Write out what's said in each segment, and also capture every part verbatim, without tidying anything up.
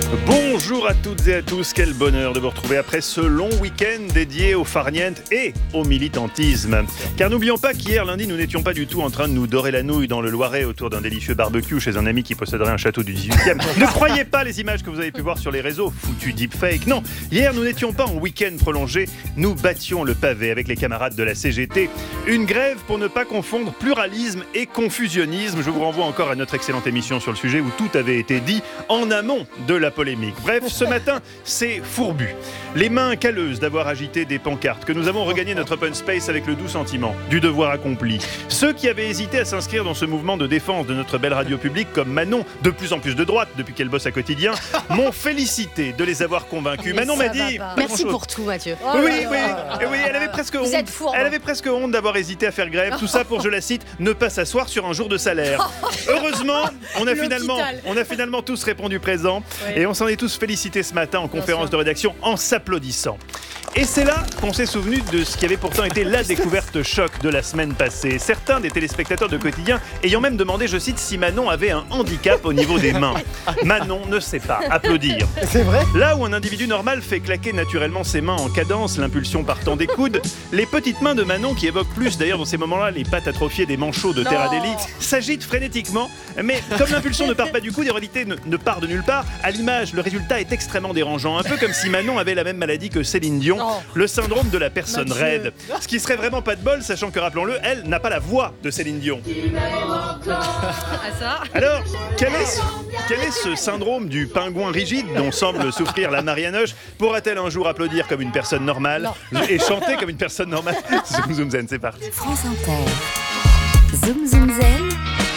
Bonjour à toutes et à tous, quel bonheur de vous retrouver après ce long week-end dédié au farniente et au militantisme. Car n'oublions pas qu'hier lundi, nous n'étions pas du tout en train de nous dorer la nouille dans le Loiret autour d'un délicieux barbecue chez un ami qui posséderait un château du dix-huitième. Ne croyez pas les images que vous avez pu voir sur les réseaux, foutu deepfake. Non, hier nous n'étions pas en week-end prolongé, nous battions le pavé avec les camarades de la C G T. Une grève pour ne pas confondre pluralisme et confusionnisme. Je vous renvoie encore à notre excellente émission sur le sujet où tout avait été dit en amont de la polémique. Bref, ce matin, c'est fourbu. Les mains calleuses d'avoir agité des pancartes, que nous avons regagné notre open space avec le doux sentiment du devoir accompli. Ceux qui avaient hésité à s'inscrire dans ce mouvement de défense de notre belle radio publique, comme Manon, de plus en plus de droite depuis qu'elle bosse à Quotidien, m'ont félicité de les avoir convaincus. Mais Manon m'a dit... Merci pour tout, Mathieu. Oh oui, oui, oui, oui, elle avait presque Vous honte. êtes fourbe. Elle avait presque honte d'avoir hésité à faire grève. Tout ça pour, je la cite, ne pas s'asseoir sur un jour de salaire. Heureusement, on a finalement, on a finalement tous répondu présent, oui. Et on s'en est tous félicités ce matin en conférence de rédaction en s'applaudissant. Et c'est là qu'on s'est souvenu de ce qui avait pourtant été la découverte choc de la semaine passée. Certains des téléspectateurs de Quotidien ayant même demandé, je cite, si Manon avait un handicap au niveau des mains. Manon ne sait pas applaudir. C'est vrai ? Là où un individu normal fait claquer naturellement ses mains en cadence, l'impulsion partant des coudes, les petites mains de Manon, qui évoquent plus d'ailleurs dans ces moments-là les pattes atrophiées des manchots de Terra Deli, s'agitent frénétiquement. Mais comme l'impulsion ne part pas du coude, en réalité ne, ne part de nulle part, à l'image, le résultat est extrêmement dérangeant. Un peu comme si Manon avait la même maladie que Céline Dion, oh. le syndrome de la personne Mathieu. raide. Ce qui serait vraiment pas de bol, sachant que, rappelons-le, elle n'a pas la voix de Céline Dion. Alors, quel est, ce, quel est ce syndrome du pingouin rigide dont semble souffrir la Marianoche? Pourra-t-elle un jour applaudir comme une personne normale non. et chanter comme une personne normale? Zoom Zoom Zen, c'est parti. France Inter. Zoom Zoom Zen.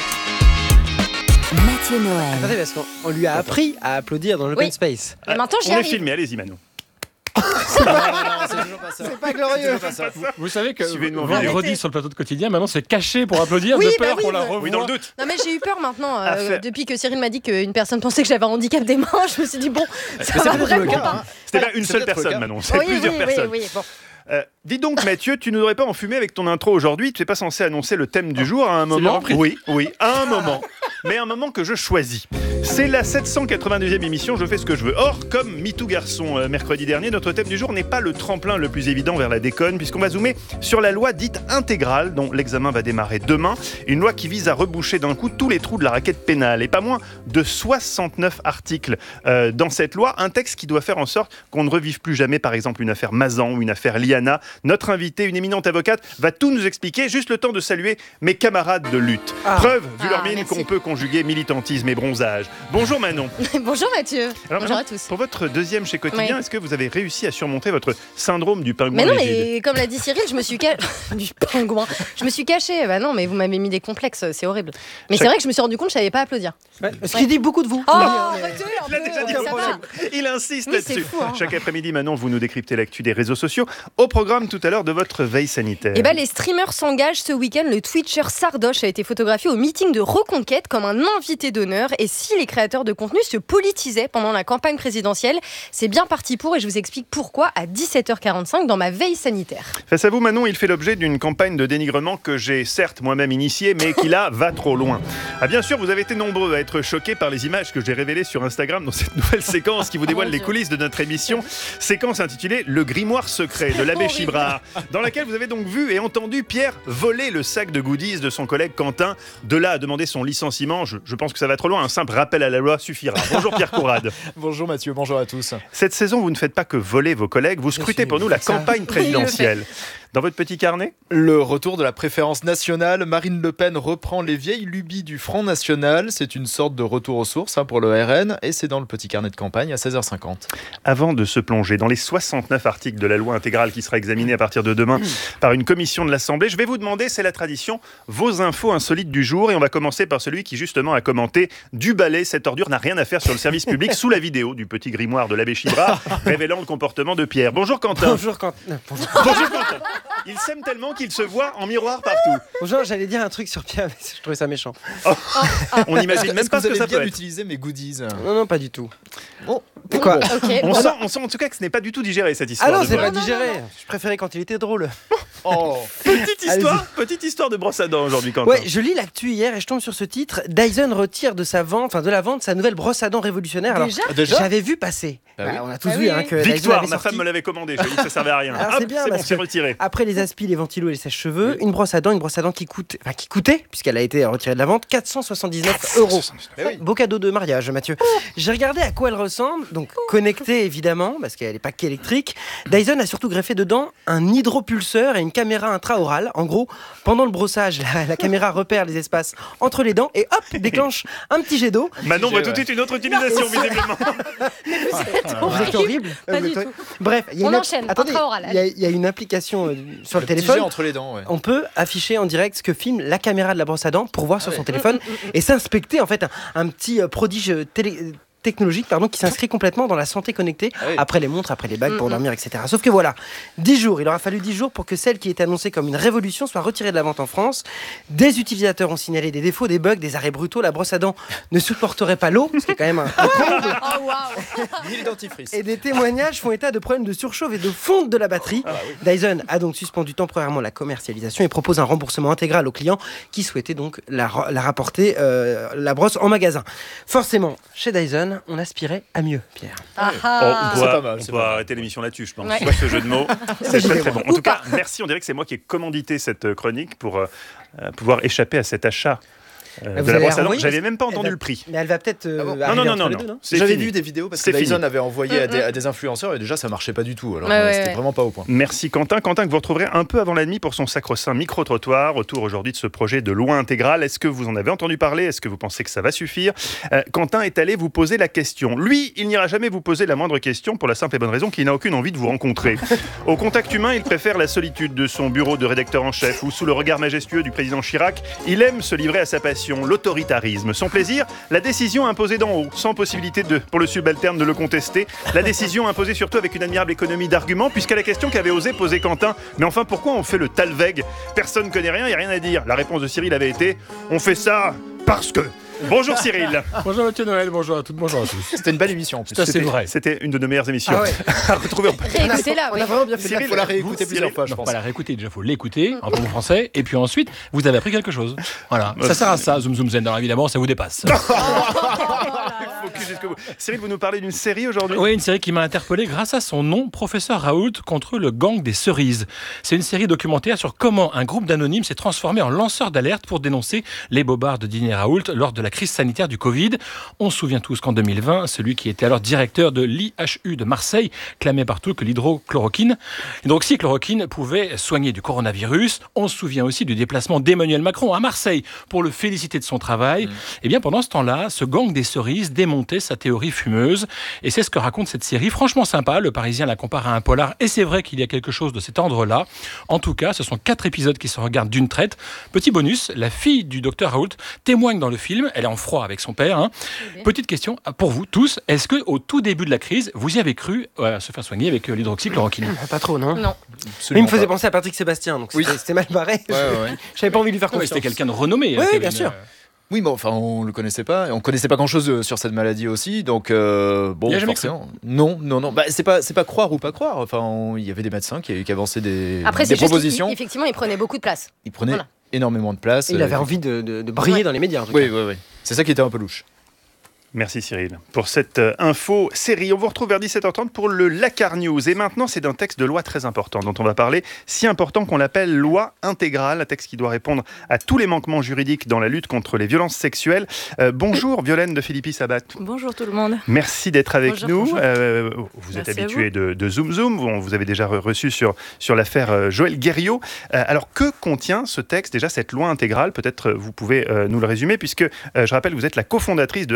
Mathieu Noël. Attendez, parce qu'on lui a appris à applaudir dans l'open oui. space. Et maintenant, j'y On arrive. est filmé, allez-y Manon. non, non, non, c'est toujours pas ça. C'est pas glorieux. Pas ça. Vous, vous savez que Suivez-nous en vendredi sur le plateau de Quotidien, maintenant c'est caché pour applaudir oui, de bah peur oui, qu'on la bah... revoie. Oui, dans le doute. Non mais j'ai eu peur maintenant. Euh, faire... Depuis que Cyril m'a dit qu'une personne pensait que j'avais un handicap des mains, je me suis dit bon, ça va vraiment pas. Hein. C'était pas une seule personne, Manon. C'est oui, plusieurs oui, personnes. Oui, oui, bon. Euh, dis donc Mathieu, tu n'aurais pas enfumé avec ton intro aujourd'hui? Tu n'es pas censé annoncer le thème du jour à un moment? Oui, oui, à un moment. Mais un moment que je choisis. C'est la sept cent quatre-vingt-deuxième émission, je fais ce que je veux. Or, comme MeToo Garçon euh, mercredi dernier, notre thème du jour n'est pas le tremplin le plus évident vers la déconne, puisqu'on va zoomer sur la loi dite intégrale, dont l'examen va démarrer demain. Une loi qui vise à reboucher d'un coup tous les trous de la raquette pénale. Et pas moins de soixante-neuf articles euh, dans cette loi. Un texte qui doit faire en sorte qu'on ne revive plus jamais, par exemple, une affaire Mazan ou une affaire Liana. Notre invitée, une éminente avocate, va tout nous expliquer. Juste le temps de saluer mes camarades de lutte. Ah. Preuve, vu ah, leur mine, merci. qu'on peut conjuguer militantisme et bronzage. Bonjour Manon. Bonjour Mathieu. Alors, Bonjour Manon, à tous. Pour votre deuxième chez Quotidien, oui. est-ce que vous avez réussi à surmonter votre syndrome du pingouin Mais non, rigide? mais comme l'a dit Cyril, je me suis cachée. du pingouin. Je me suis cachée. Bah non, mais vous m'avez mis des complexes, c'est horrible. Mais Chaque... c'est vrai que je me suis rendu compte que je savais pas applaudir. Ouais, ce qui dit beaucoup de vous. Oh, mais... arrêtez un Il a peu, déjà dit ça beaucoup. va. Il insiste Oui, là-dessus. fou, hein. Chaque après-midi, Manon, vous nous décryptez l'actu des réseaux sociaux. Au programme tout à l'heure de votre veille sanitaire. Et bah, les streamers s'engagent ce week-end. Le Twitcher Sardoche a été photographié au meeting de Reconquête comme un invité d'honneur. Et si les créateurs de contenu se politisaient pendant la campagne présidentielle, c'est bien parti pour. Et je vous explique pourquoi à dix-sept heures quarante-cinq dans ma veille sanitaire. Face à vous, Manon, il fait l'objet d'une campagne de dénigrement que j'ai certes moi-même initiée, mais qui là va trop loin. Ah, bien sûr, vous avez été nombreux à être choqués par les images que j'ai révélées sur Instagram dans cette nouvelle séquence qui vous dévoile oh, les Dieu. coulisses de notre émission. Séquence intitulée Le grimoire secret de l'abbé Chibrard, dans laquelle vous avez donc vu et entendu Pierre voler le sac de goodies de son collègue Quentin. De là à demander son licenciement, je, je pense que ça va trop loin. Un simple rappel à la loi suffira. Bonjour Pierre Courade. Bonjour Mathieu, bonjour à tous. Cette saison, vous ne faites pas que voler vos collègues, vous scrutez pour nous la campagne présidentielle. Dans votre petit carnet ? Le retour de la préférence nationale, Marine Le Pen reprend les vieilles lubies du Front National. C'est une sorte de retour aux sources hein, pour le R N et c'est dans le petit carnet de campagne à seize heures cinquante. Avant de se plonger dans les soixante-neuf articles de la loi intégrale qui sera examinée à partir de demain par une commission de l'Assemblée, je vais vous demander, c'est la tradition, vos infos insolites du jour. Et on va commencer par celui qui justement a commenté « Du balai, cette ordure n'a rien à faire sur le service public » sous la vidéo du petit grimoire de l'abbé Chibrard révélant le comportement de Pierre. Bonjour Quentin. Bonjour Quentin. Bonjour. Bonjour Quentin. Ils s'aiment tellement qu'ils se voient en miroir partout. Bonjour, j'allais dire un truc sur Pierre, mais je trouvais ça méchant. Oh. On n'imagine même Est-ce pas que ce vous que ça avez bien peut être. utiliser mes goodies. Non, non, pas du tout. Bon, Pourquoi Ok. On sent, on sent en tout cas que ce n'est pas du tout digéré cette histoire. Ah non, de c'est brosse. pas digéré. Je préférais quand il était drôle. oh. Petite histoire, petite histoire de brosse à dents aujourd'hui, Quentin. Ouais, je lis l'actu hier et je tombe sur ce titre. Dyson retire de sa vente, enfin de la vente, sa nouvelle brosse à dents révolutionnaire. Alors, Déjà Déjà j'avais vu passer. Bah Bah, oui. on a tous Ah vu oui, hein, oui. que Dyson Victoire, avait ma sorti- femme me l'avait commandé. Je lui ai dit que ça servait à rien. Alors, Hop, c'est bien, c'est bon, parce c'est que- retiré. Après les aspis, les ventilos et les sèches-cheveux, une brosse à dents, une brosse à dents qui coûte, enfin qui coûtait, puisqu'elle a été retirée de la vente, quatre cent soixante-dix-neuf euros. Eh oui. Beau cadeau de mariage, Mathieu. J'ai regardé à quoi elle ressemble, donc connectée évidemment, parce qu'elle n'est pas qu'électrique. Dyson a surtout greffé dedans un hydropulseur et une caméra intra-orale. En gros, pendant le brossage, la, la caméra repère les espaces entre les dents et hop, déclenche un petit jet d'eau. Manon voit Ouais. tout de suite une autre utilisation, visiblement. Vous êtes horrible. Pas Vous du êtes- tout. Bref, il y a On une... enchaîne, Attendez, intra-oral, il y, a- il y a une application euh, sur le, Le petit jet téléphone. entre les dents, ouais. On peut afficher en direct ce que filme la caméra de la brosse à dents pour voir sur Ah son ouais. téléphone et s'inspecter en fait un, un petit euh, prodige euh, télé- technologique pardon, qui s'inscrit complètement dans la santé connectée Ah oui. après les montres, après les bagues pour dormir, et cetera. Sauf que voilà, dix jours, il aura fallu dix jours pour que celle qui était annoncée comme une révolution soit retirée de la vente en France. Des utilisateurs ont signalé des défauts, des bugs, des arrêts brutaux. La brosse à dents ne supporterait pas l'eau, ce qui est quand même un, un comble. Oh waouh. Ni le dentifrice. Et des témoignages font état de problèmes de surchauffe et de fonte de la batterie. Dyson a donc suspendu temporairement la commercialisation et propose un remboursement intégral aux clients qui souhaitaient donc la, ra- la rapporter, euh, la brosse en magasin. Forcément, chez Dyson, on aspirait à mieux, Pierre. Ah Oh, ah. on C'est doit, pas mal, on c'est doit pas mal. arrêter l'émission là-dessus, je pense. Ouais. Sur ce jeu de mots, c'est très très bon. En Ou tout cas, pas. merci. On dirait que c'est moi qui ai commandité cette euh, chronique pour euh, euh, pouvoir échaper à cet achat euh, Vous de la allez brosse à dents. renvoyer, J'avais même pas elle entendu va- le prix. Mais elle va peut-être euh, Ah bon arriver Non, non, non, entre non, les non. deux, non C'est J'avais fini. vu des vidéos parce que C'est Dyson fini. avait envoyé à, des, Mm, mm. à des influenceurs et déjà ça marchait pas du tout. Alors Ouais, euh, ouais, c'était ouais. vraiment pas au point. Merci Quentin. Quentin, que vous retrouverez un peu avant la nuit pour son sacro-saint micro-trottoir autour aujourd'hui de ce projet de loi intégrale. Est-ce que vous en avez entendu parler? Est-ce que vous pensez que ça va suffire? Euh, Quentin est allé vous poser la question. Lui, il n'ira jamais vous poser la moindre question pour la simple et bonne raison qu'il n'a aucune envie de vous rencontrer. Au contact humain, il préfère la solitude de son bureau de rédacteur en chef ou sous le regard majestueux du président Chirac. Il aime se livrer à sa passion, l'autoritarisme. Son plaisir, la décision imposée d'en haut, sans possibilité de, pour le subalterne de le contester. La décision imposée surtout avec une admirable économie d'arguments, puisqu'à la question qu'avait osé poser Quentin, mais enfin pourquoi on fait le Talveg? Personne ne connaît rien, il n'y a rien à dire. La réponse de Cyril avait été, on fait ça parce que... Bonjour Cyril. Bonjour Mathieu Noël, bonjour à toutes, bonjour à tous. C'était une belle émission en plus. Ça, c'est C'était- vrai. C'était une de nos meilleures émissions. Ah ouais. À retrouver en Réécoutez-la, On oui. a vraiment bien fait. Cyril, Il faut la réécouter vous, plusieurs Cyril, fois, je Non, pense. pas la réécouter, déjà faut l'écouter en bon français, et puis ensuite vous avez appris quelque chose. Voilà, ça sert à ça, Zoom Zoom Zen. Alors évidemment, ça vous dépasse. Focus jusqu'au bout. Cyril, vous nous parlez d'une série aujourd'hui? Oui, une série qui m'a interpellé grâce à son nom, Professeur Raoult contre le gang des cerises. C'est une série documentaire sur comment un groupe d'anonymes s'est transformé en lanceur d'alerte pour dénoncer les bobards de Didier Raoult lors de la crise sanitaire du Covid. On se souvient tous qu'en deux mille vingt, celui qui était alors directeur de l'I H U de Marseille clamait partout que l'hydrochloroquine, l'hydroxychloroquine pouvait soigner du coronavirus. On se souvient aussi du déplacement d'Emmanuel Macron à Marseille pour le féliciter de son travail. Mmh. Et bien pendant ce temps-là, ce gang des cerises démontait sa théorie fumeuse. Et c'est ce que raconte cette série. Franchement sympa, le Parisien la compare à un polar. Et c'est vrai qu'il y a quelque chose de cet ordre-là. En tout cas, ce sont quatre épisodes qui se regardent d'une traite. Petit bonus, la fille du docteur Raoult témoigne dans le film. Elle est en froid avec son père. Hein. Petite question pour vous tous. Est-ce qu'au tout début de la crise, vous y avez cru euh, se faire soigner avec euh, l'hydroxychloroquine? Pas trop, non. Non. Il me faisait penser à Patrick Sébastien, donc Oui. c'était c'était mal barré. Ouais, ouais, ouais. J'avais pas envie de lui faire Non, mais confiance. c'était quelqu'un de renommé. Oui, hein, bien Kevin, sûr. euh, Oui, mais enfin, on le connaissait pas. Et on connaissait pas grand-chose sur cette maladie aussi. Donc, euh, bon, Il y a jamais forcément. Non, non, non. Bah, c'est pas, c'est pas croire ou pas croire. Enfin, on- il y avait des médecins qui, qui avançaient des, Après, des c'est juste propositions. qu'effectivement, il prenait beaucoup de place. Ils prenaient Voilà. énormément de place. Il avait Euh, envie de, de- de briller Ouais. dans les médias, en tout Oui, cas. oui, oui. C'est ça qui était un peu louche. Merci Cyril pour cette euh, info série. On vous retrouve vers dix-sept heures trente pour le Lacar News. Et maintenant, c'est d'un texte de loi très important dont on va parler, si important qu'on l'appelle loi intégrale, un texte qui doit répondre à tous les manquements juridiques dans la lutte contre les violences sexuelles. Euh, bonjour Violaine de Philippi Sabat. Bonjour tout le monde. Merci d'être avec Bonjour, nous. bonjour. Euh, vous êtes Merci à habitué de, de Zoom Zoom. On vous avez déjà re- reçu sur, sur l'affaire euh, Joël Guerriot. Euh, alors, que contient ce texte, déjà cette loi intégrale? Peut-être euh, vous pouvez euh, nous le résumer, puisque euh, je rappelle, vous êtes la cofondatrice de Action Juridique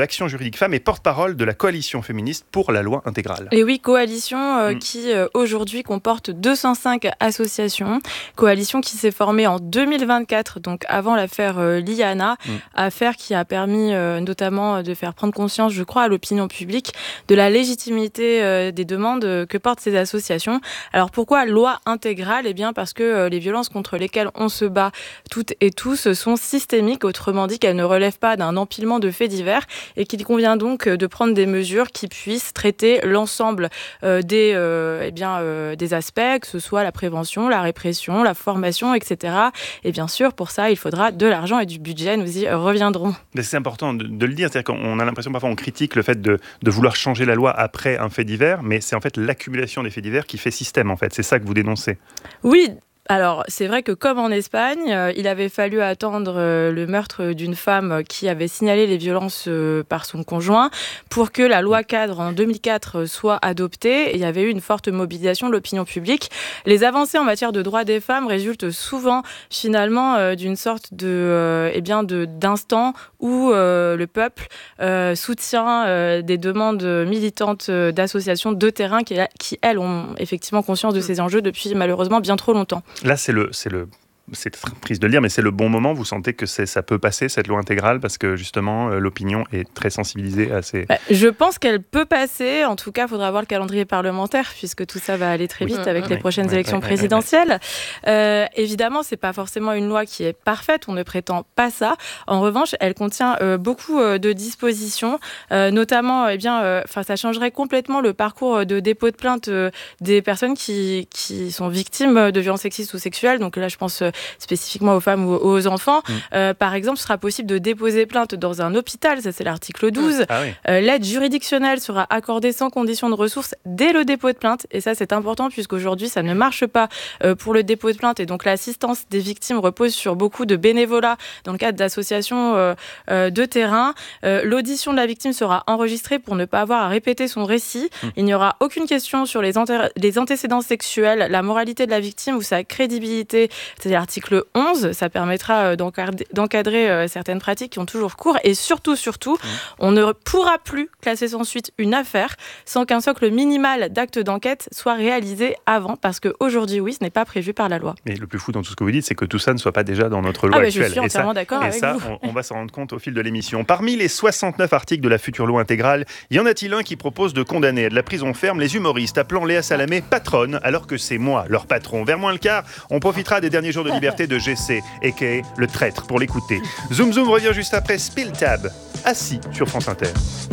République Femmes et porte-parole de la coalition féministe pour la loi intégrale. Et oui, coalition euh, mmh. qui euh, aujourd'hui comporte deux cent cinq associations. Coalition qui s'est formée en deux mille vingt-quatre, donc avant l'affaire euh, Liana, mmh. affaire qui a permis euh, notamment de faire prendre conscience, je crois, à l'opinion publique de la légitimité euh, des demandes euh, que portent ces associations. Alors pourquoi loi intégrale ? Eh bien parce que euh, les violences contre lesquelles on se bat toutes et tous sont systémiques, autrement dit qu'elles ne relèvent pas d'un empilement de faits divers et qu'il convient donc de prendre des mesures qui puissent traiter l'ensemble euh, des, euh, eh bien, euh, des aspects, que ce soit la prévention, la répression, la formation, et cetera. Et bien sûr, pour ça, il faudra de l'argent et du budget. Nous y reviendrons. Mais c'est important de, de le dire, c'est-à-dire qu'on a l'impression parfois on critique le fait de, de vouloir changer la loi après un fait divers, mais c'est en fait l'accumulation des faits divers qui fait système en fait. C'est ça que vous dénoncez. Oui. Alors, c'est vrai que comme en Espagne, euh, il avait fallu attendre euh, le meurtre d'une femme qui avait signalé les violences euh, par son conjoint pour que la loi cadre en deux mille quatre soit adoptée. Et il y avait eu une forte mobilisation de l'opinion publique. Les avancées en matière de droits des femmes résultent souvent finalement euh, d'une sorte de, euh, eh bien de, d'instant où euh, le peuple euh, soutient euh, des demandes militantes euh, d'associations de terrain qui, qui, elles, ont effectivement conscience de ces enjeux depuis malheureusement bien trop longtemps. Là, c'est le, c'est le, c'est triste de le dire, mais c'est le bon moment. Vous sentez que c'est, ça peut passer, cette loi intégrale, parce que justement, euh, l'opinion est très sensibilisée à ces... Bah, je pense qu'elle peut passer. En tout cas, il faudra voir le calendrier parlementaire, puisque tout ça va aller très vite oui. avec mmh. les prochaines oui. élections oui. présidentielles. Euh, évidemment, ce n'est pas forcément une loi qui est parfaite. On ne prétend pas ça. En revanche, elle contient euh, beaucoup euh, de dispositions, euh, notamment, eh bien, euh, ça changerait complètement le parcours de dépôt de plainte euh, des personnes qui, qui sont victimes de violences sexistes ou sexuelles. Donc là, je pense euh, spécifiquement aux femmes ou aux enfants. Mmh. Euh, par exemple, ce sera possible de déposer plainte dans un hôpital, ça c'est l'article douze. Ah oui. euh, l'aide juridictionnelle sera accordée sans condition de ressources dès le dépôt de plainte. Et ça, c'est important puisqu'aujourd'hui, ça ne marche pas euh, pour le dépôt de plainte. Et donc, l'assistance des victimes repose sur beaucoup de bénévolat dans le cadre d'associations euh, euh, de terrain. Euh, l'audition de la victime sera enregistrée pour ne pas avoir à répéter son récit. Mmh. Il n'y aura aucune question sur les, anté- les antécédents sexuels, la moralité de la victime ou sa crédibilité. C'est l'article onze, ça permettra d'encadrer, d'encadrer certaines pratiques qui ont toujours cours. Et surtout, surtout, mmh. on ne pourra plus classer sans suite une affaire sans qu'un socle minimal d'actes d'enquête soit réalisé avant, parce qu'aujourd'hui, oui, ce n'est pas prévu par la loi. Mais le plus fou dans tout ce que vous dites, c'est que tout ça ne soit pas déjà dans notre loi ah, actuelle. Je suis entièrement et ça, d'accord et avec ça, vous. On, on va s'en rendre compte au fil de l'émission. Parmi les soixante-neuf articles de la future loi intégrale, y en a-t-il un qui propose de condamner à de la prison ferme les humoristes appelant Léa Salamé patronne, alors que c'est moi, leur patron? Vers moins le quart, on profitera des derniers jours de liberté de G C, a k a le traître, pour l'écouter. Zoom Zoom revient juste après Spill Tab, assis sur France Inter.